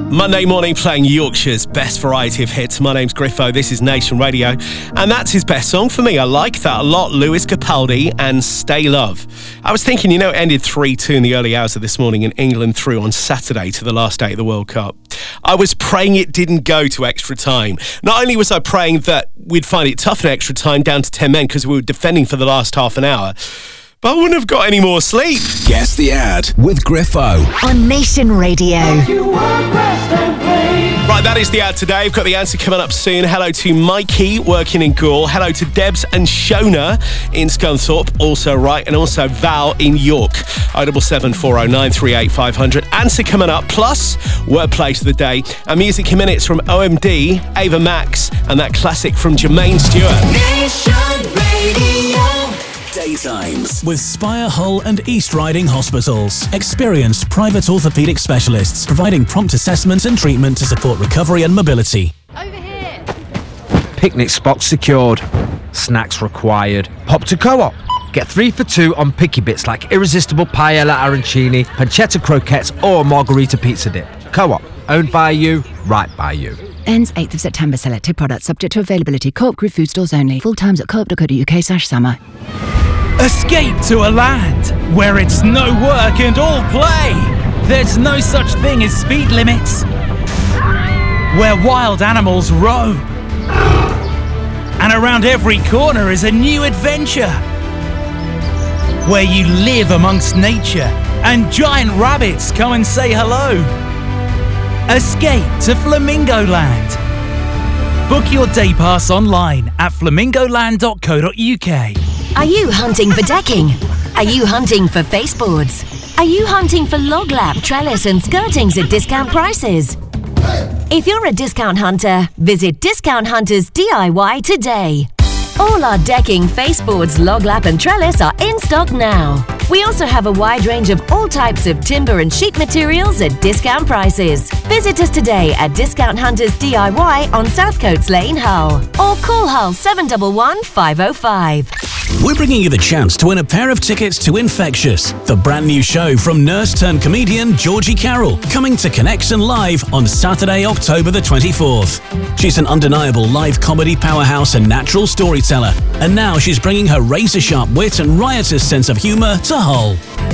Monday morning playing Yorkshire's best variety of hits. My name's Griffo, this is Nation Radio, and that's his best song for me. I like that a lot. Lewis Capaldi and Stay Love. I was thinking, it ended 3-2 in the early hours of this morning, and England through on Saturday to the last day of the World Cup. I was praying it didn't go to extra time. Not only was I praying that we'd find it tough in extra time down to 10 men because we were defending for the last half an hour, but I wouldn't have got any more sleep. Guess the ad with Griffo on Nation Radio. Right, that is the ad today. We've got the answer coming up soon. Hello to Mikey working in Gore. Hello to Debs and Shona in Scunthorpe, also right, and also Val in York. 077 409 38 500. Answer coming up, plus Workplace of the Day and Music in Minutes from OMD, Ava Max, and that classic from Jermaine Stewart. Nation Radio. Daytimes with Spire, Hull and East Riding Hospitals. Experienced private orthopaedic specialists providing prompt assessment and treatment to support recovery and mobility. Over here. Picnic spots secured. Snacks required. Hop to Co-op. Get 3 for 2 on picky bits like irresistible paella arancini, pancetta croquettes or margarita pizza dip. Co-op. Owned by you, right by you. Ends 8th of September. Selected products subject to availability. Co-op Group food stores only. Full times at co-op.co.uk/summer. Escape to a land where it's no work and all play. There's no such thing as speed limits. Where wild animals roam. And around every corner is a new adventure. Where you live amongst nature and giant rabbits come and say hello. Escape to Flamingo Land. Book your day pass online at flamingoland.co.uk. Are you hunting for decking? Are you hunting for baseboards? Are you hunting for log lap, trellis and skirtings at discount prices? If you're a discount hunter, visit Discount Hunters DIY today. All our decking, baseboards, log lap and trellis are in stock now. We also have a wide range of all types of timber and sheet materials at discount prices. Visit us today at Discount Hunters DIY on South Coates Lane, Hull. Or call Hull 711 505. We're bringing you the chance to win a pair of tickets to Infectious, the brand new show from nurse-turned-comedian Georgie Carroll, coming to Connection Live on Saturday, October the 24th. She's an undeniable live comedy powerhouse and natural storyteller, and now she's bringing her razor-sharp wit and riotous sense of humour to Hull.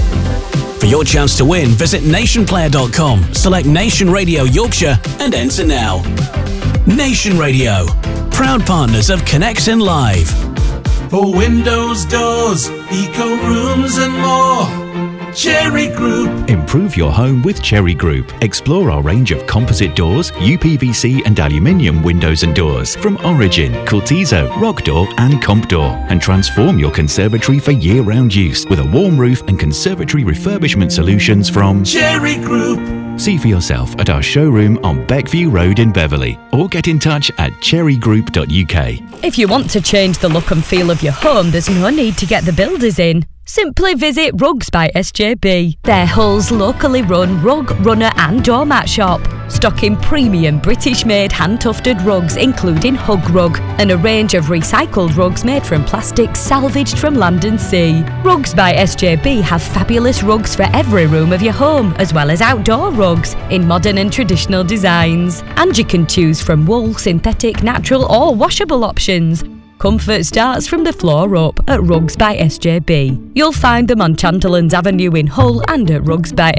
For your chance to win, visit nationplayer.com, select Nation Radio Yorkshire, and enter now. Nation Radio, proud partners of Connection Live. For windows, doors, eco rooms and more, Cherry Group. Improve your home with Cherry Group. Explore our range of composite doors, UPVC and aluminium windows and doors from Origin, Cultizo, Rock Door and Comp Door, and transform your conservatory for year-round use with a warm roof and conservatory refurbishment solutions from Cherry Group. See for yourself at our showroom on Beckview Road in Beverley, or get in touch at cherrygroup.uk. If you want to change the look and feel of your home, there's no need to get the builders in. Simply visit Rugs by SJB. They're Hull's locally run rug, runner and doormat shop, stocking premium British-made hand-tufted rugs including Hug Rug and a range of recycled rugs made from plastics salvaged from land and sea. Rugs by SJB have fabulous rugs for every room of your home, as well as outdoor rugs in modern and traditional designs. And you can choose from wool, synthetic, natural or washable options. Comfort starts from the floor up at Rugs by SJB. You'll find them on Chanterlands Avenue in Hull and at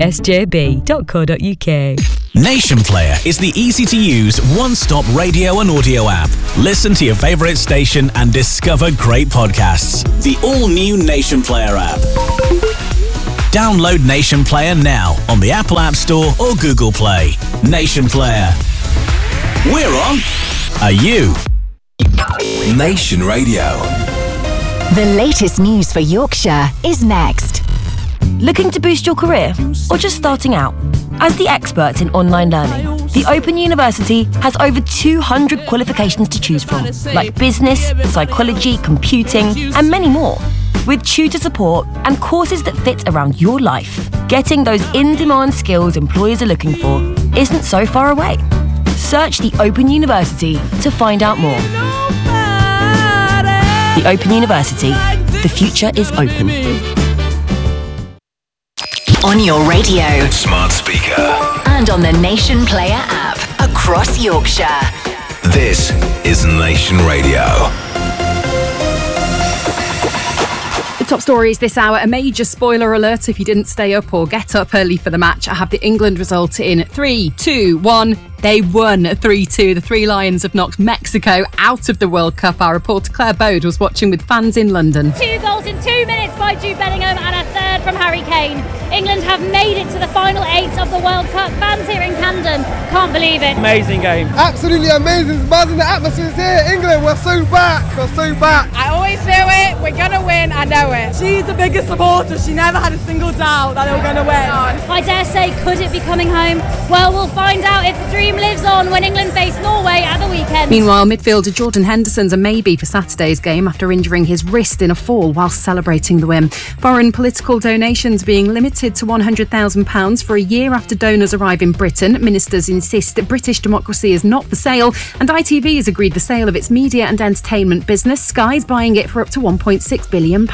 rugsbysjb.co.uk. Nation Player is the easy-to-use, one-stop radio and audio app. Listen to your favourite station and discover great podcasts. The all-new Nation Player app. Download Nation Player now on the Apple App Store or Google Play. Nation Player. We're on. Are you? Nation Radio. The latest news for Yorkshire is next. Looking to boost your career or just starting out? As the experts in online learning, the Open University has over 200 qualifications to choose from, like business, psychology, computing, and many more. With tutor support and courses that fit around your life, getting those in-demand skills employers are looking for isn't so far away. Search the Open University to find out more. The Open University. The future is open. On your radio. Smart speaker. and on the Nation Player app across Yorkshire. This is Nation Radio. Top stories this hour. A major spoiler alert if you didn't stay up or get up early for the match. I have the England result in 3, 2, 1. They won 3-2. The Three Lions have knocked Mexico out of the World Cup. Our reporter Claire Bode was watching with fans in London. 2 goals in 2 minutes by Jude Bellingham and a third from Harry Kane. England have made it to the final 8 of the World Cup. Fans here in Camden can't believe it. Amazing game. Absolutely amazing. It's buzzing. The atmosphere's here. England, we're so back. We're so back. I always knew it. We're going to win. I know it. She's the biggest supporter. She never had a single doubt that they were going to win. I dare say, could it be coming home? Well, we'll find out if the dream lives on when England face Norway at the weekend. Meanwhile, midfielder Jordan Henderson's a maybe for Saturday's game after injuring his wrist in a fall whilst celebrating the win. Foreign political donations being limited to £100,000 for a year after donors arrive in Britain. Ministers insist that British democracy is not for sale, and ITV has agreed the sale of its media and entertainment business. Sky's buying it for up to £1.6 billion.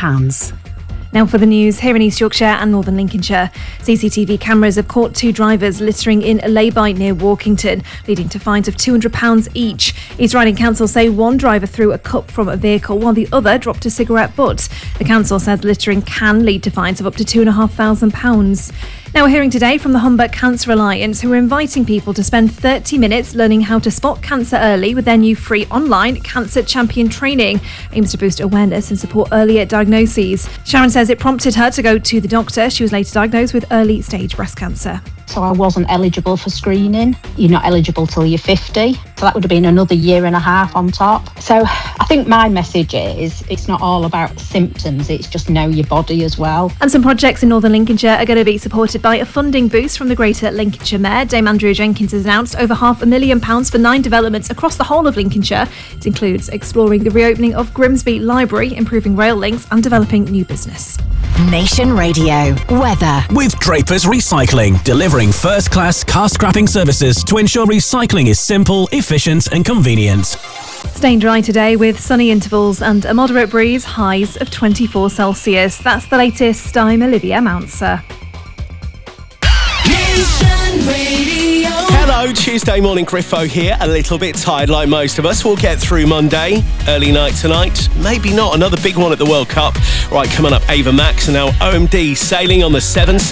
Now for the news, here in East Yorkshire and Northern Lincolnshire. CCTV cameras have caught 2 drivers littering in a lay-by near Walkington, leading to fines of £200 each. East Riding Council say one driver threw a cup from a vehicle while the other dropped a cigarette butt. The council says littering can lead to fines of up to £2,500. Now, we're hearing today from the Humber Cancer Alliance, who are inviting people to spend 30 minutes learning how to spot cancer early with their new free online Cancer Champion training. Aims to boost awareness and support earlier diagnoses. Sharon says it prompted her to go to the doctor. She was later diagnosed with early stage breast cancer. So I wasn't eligible for screening. You're not eligible till you're 50. So that would have been another 1.5 years on top. So I think my message is it's not all about symptoms, it's just know your body as well. And some projects in Northern Lincolnshire are going to be supported by a funding boost from the Greater Lincolnshire Mayor. Dame Andrea Jenkins has announced over £500,000 for 9 developments across the whole of Lincolnshire. It includes exploring the reopening of Grimsby Library, improving rail links and developing new business. Nation Radio weather. With Drapers Recycling, delivering first-class car scrapping services to ensure recycling is simple, efficient and convenient. Staying dry today with sunny intervals and a moderate breeze, highs of 24 Celsius. That's the latest. I'm Olivia Mounser. Hello, Tuesday morning, Griffo here. A little bit tired like most of us. We'll get through Monday. Early night tonight. Maybe not another big one at the World Cup. Right, coming up, Ava Max and now OMD sailing on the 7 Seas.